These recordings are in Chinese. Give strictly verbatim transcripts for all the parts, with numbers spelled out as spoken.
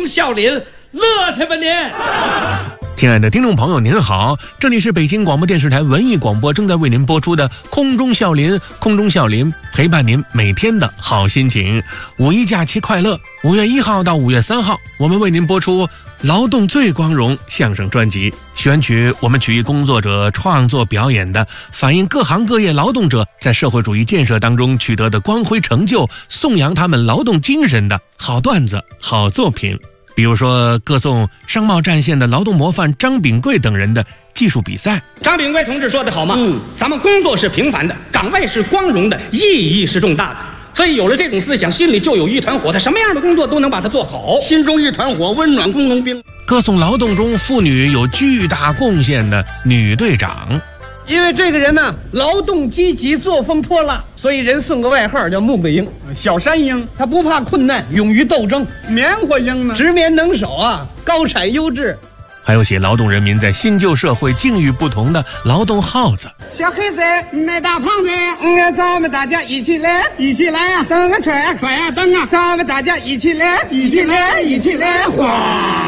中笑林，乐去吧您！ 亲爱的听众朋友您好，这里是北京广播电视台文艺广播正在为您播出的空中笑林，空中笑林陪伴您每天的好心情。五一假期快乐！五月一号到五月三号，我们为您播出劳动最光荣相声专辑，选取我们曲艺工作者创作表演的，反映各行各业劳动者在社会主义建设当中取得的光辉成就，颂扬他们劳动精神的好段子、好作品。比如说歌颂商贸战线的劳动模范张炳贵等人的技术比赛。 张炳贵同志说得好嘛， 嗯， 咱们工作是平凡的，岗位是光荣的，意义是重大的。所以有了这种思想，心里就有一团火，他什么样的工作都能把它做好。 心中一团火，温暖工农兵。 歌颂劳动中妇女有巨大贡献的女队长。 因为这个人呢，劳动积极，作风泼辣，所以人送个外号叫木桂英、 小山鹰。 他不怕困难，勇于斗争。 棉花鹰呢？ 直棉能手啊，高产优质。 还有写劳动人民在新旧社会境遇不同的劳动号子。 小黑子，那大胖子，嗯，咱们大家一起来，一起来呀、啊！蹬啊踹啊踹啊蹬啊！咱们大家一起来，一起来，一起来，哗！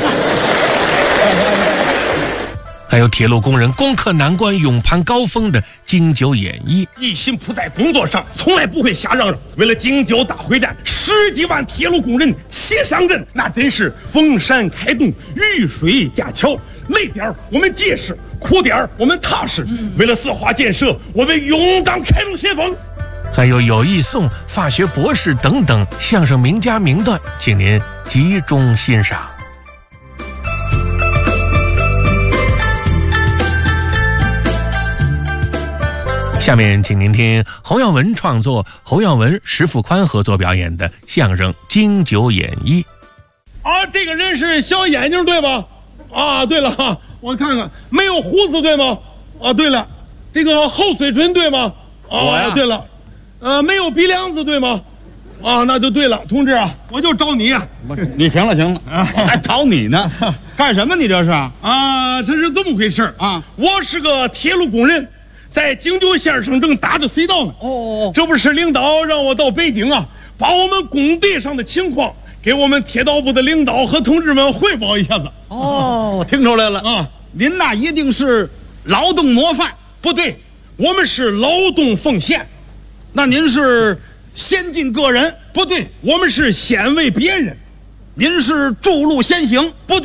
还有铁路工人攻克难关、勇攀高峰的京九演绎， 一心扑在工作上，从来不会瞎嚷嚷。为了京九大会战，十几万铁路工人齐上阵，那真是逢山开洞，遇水架桥。累点儿我们结实，苦点儿我们踏实。为了四化建设，我们勇当开路先锋。 还有有意颂、法学博士等等相声名家名段，请您集中欣赏。下面请您听侯耀文创作、侯耀文、石富宽合作表演的相声《京九演绎》。 啊，这个人是小眼睛对吧？啊，对了哈，我看看，没有胡子对吗？啊，对了，这个厚嘴唇对吗？啊，对了，呃，没有鼻梁子对吗？啊，那就对了，同志啊，我就找你呀、 啊。你行了行了，啊、我还找你呢，干什么？你这是啊？这是这么回事啊？ 我是个铁路工人。在京九线上正打着隧道呢。 哦， 这不是领导让我到北京啊，把我们工地上的情况给我们铁道部的领导和同志们汇报一下子。 哦，我听出来了啊，您那一定是劳动模范。 不对，我们是劳动奉献。 那您是先进个人？ 不对，我们是先为别人。 您是筑路先行？ 不对。